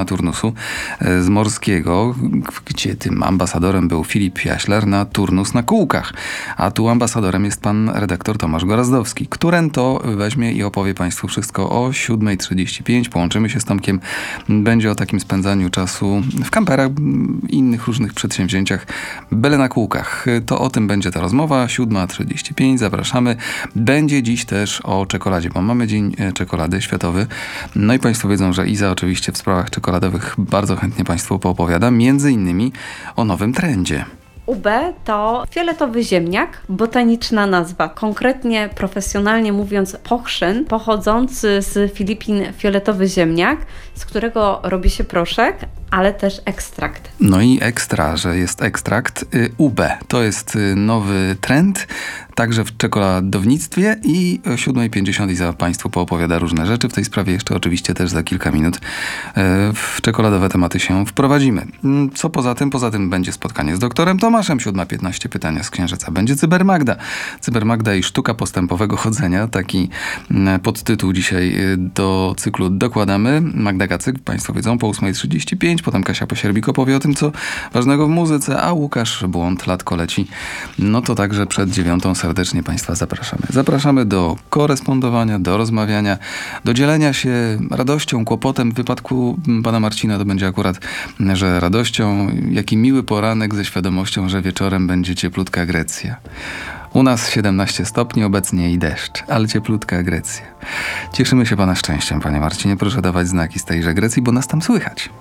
turnusu z morskiego, gdzie tym ambasadorem był Filip Jaśler na turnus na kółkach. A tu ambasadorem jest pan redaktor Tomasz Gorazdowski, który to weźmie i opowie państwu wszystko o 7:35. Połączymy się z Tomkiem. Będzie o takim spędzaniu czasu w kamperach i innych różnych przedsięwzięciach, byle na kółkach. To o tym będzie ta rozmowa. 7:35. Zapraszamy. Będzie dziś też o czekoladzie, bo mamy Dzień Czekolady Światowy. No i państwo wiedzą, że Iza oczywiście w sprawach czekoladowych bardzo chętnie państwu poopowiada, między innymi o nowym trendzie. UB to fioletowy ziemniak, botaniczna nazwa. Konkretnie, profesjonalnie mówiąc, pochrzyn pochodzący z Filipin fioletowy ziemniak, z którego robi się proszek, ale też ekstrakt. No i ekstra, że jest ekstrakt. UB to jest nowy trend, także w czekoladownictwie i o 7:50 Iza państwu poopowiada różne rzeczy. W tej sprawie jeszcze oczywiście też za kilka minut w czekoladowe tematy się wprowadzimy. Co poza tym? Poza tym będzie spotkanie z doktorem Tomaszem. 7:15 pytania z Księżyca. Będzie Cybermagda. Cybermagda i sztuka postępowego chodzenia. Taki podtytuł dzisiaj do cyklu dokładamy. Magda Gacyk, państwo wiedzą, po 8:35. Potem Kasia Posierbik opowie o tym, co ważnego w muzyce, a Łukasz Błąd, Latko leci. No to także przed 9:00 serdecznie państwa zapraszamy. Zapraszamy do korespondowania, do rozmawiania, do dzielenia się radością, kłopotem. W wypadku pana Marcina to będzie akurat, że radością, jaki miły poranek ze świadomością, że wieczorem będzie cieplutka Grecja. U nas 17 stopni obecnie i deszcz, ale cieplutka Grecja. Cieszymy się pana szczęściem, panie Marcinie. Proszę dawać znaki z tejże Grecji, bo nas tam słychać.